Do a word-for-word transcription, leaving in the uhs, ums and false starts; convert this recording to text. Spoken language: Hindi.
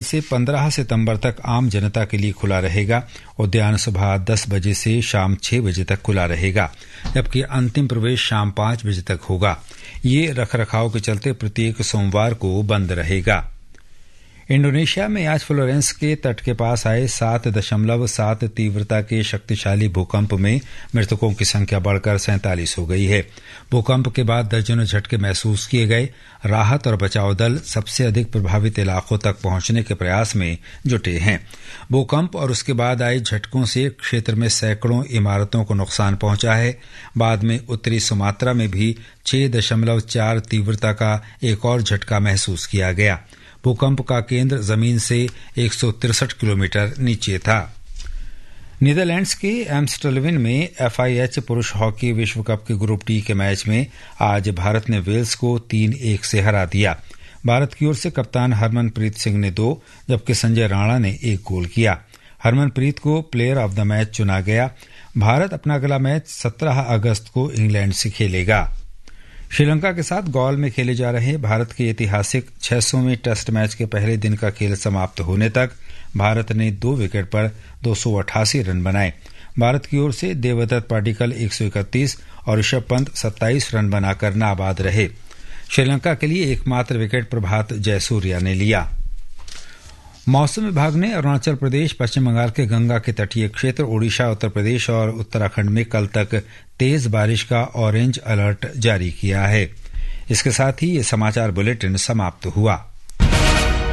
से पंद्रह सितंबर तक आम जनता के लिए खुला रहेगा। उद्यान सुबह दस बजे से शाम छह बजे तक खुला रहेगा, जबकि अंतिम प्रवेश शाम पांच बजे तक होगा। ये रखरखाव के चलते प्रत्येक सोमवार को बंद रहेगा। इंडोनेशिया में आज फ्लोरेंस के तट के पास आए सात दशमलव सात तीव्रता के शक्तिशाली भूकंप में मृतकों की संख्या बढ़कर सैंतालीस हो गई है। भूकंप के बाद दर्जनों झटके महसूस किए गए। राहत और बचाव दल सबसे अधिक प्रभावित इलाकों तक पहुंचने के प्रयास में जुटे हैं। भूकंप और उसके बाद आए झटकों से क्षेत्र में सैकड़ों इमारतों को नुकसान पहुंचा है। बाद में उत्तरी सुमात्रा में भी छह दशमलव चार तीव्रता का एक और झटका महसूस किया गया। भूकंप का केंद्र जमीन से एक सौ तिरसठ किलोमीटर नीचे था। नीदरलैंड्स के एम्स्टर्वेन में एफआईएच पुरुष हॉकी विश्व कप के ग्रुप डी के मैच में आज भारत ने वेल्स को तीन एक से हरा दिया। भारत की ओर से कप्तान हरमनप्रीत सिंह ने दो, जबकि संजय राणा ने एक गोल किया। हरमनप्रीत को प्लेयर ऑफ द मैच चुना गया। भारत अपना अगला मैच सत्रह अगस्त को इंग्लैंड से खेलेगा। श्रीलंका के साथ गॉल में खेले जा रहे भारत के ऐतिहासिक छह सौवें टेस्ट मैच के पहले दिन का खेल समाप्त होने तक भारत ने दो विकेट पर दो सौ अट्ठासी रन बनाए। भारत की ओर से देवदत्त पाडिक्कल एक सौ इकतीस और ऋषभ पंत सत्ताईस रन बनाकर नाबाद रहे। श्रीलंका के लिए एकमात्र विकेट प्रभात जयसूर्या ने लिया। मौसम विभाग ने अरुणाचल प्रदेश, पश्चिम बंगाल के गंगा के तटीय क्षेत्र, ओडिशा, उत्तर प्रदेश और उत्तराखंड में कल तक तेज बारिश का ऑरेंज अलर्ट जारी किया है। इसके साथ ही ये समाचार बुलेटिन समाप्त हुआ।